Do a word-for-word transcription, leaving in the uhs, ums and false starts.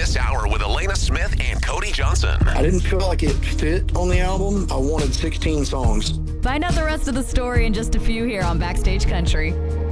this hour with Elena Smith and Cody Johnson. I didn't feel like it fit on the album. I wanted sixteen songs. Find out the rest of the story in just a few here on Backstage Country.